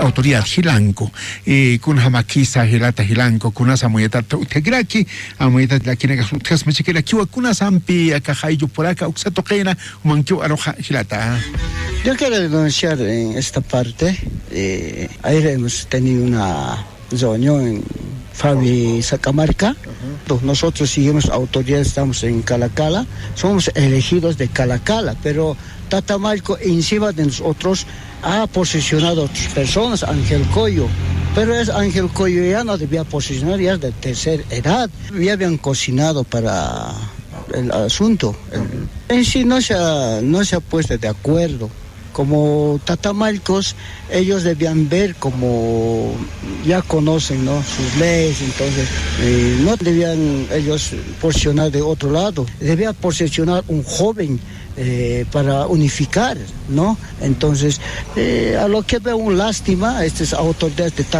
autoridad Hilanco, con Hamakisa, Hilata Hilanco, con asa moyeta, Tegraki, a moyeta la quien me chequera, Kiwa, con Sampi, a Cajayo por acá, Uxatoquena, Manquio, Aroja, Hilata. Yo quiero denunciar en esta parte, ayer hemos tenido una reunión en Fabi Sacamarca. Nosotros seguimos autoridades, estamos en Calacala, somos elegidos de Calacala, pero Tatamalco encima de nosotros ha posicionado a otras personas, Ángel Coyo, pero es Ángel Coyo ya no debía posicionar, ya es de tercera edad, ya habían cocinado para el asunto. En sí no se ha puesto de acuerdo. Como Tatamalcos, ellos debían ver como ya conocen, ¿no?, sus leyes, entonces no debían ellos posicionar de otro lado, debía posicionar un joven para unificar, ¿no? Entonces, a lo que veo un lástima, estas autoridades de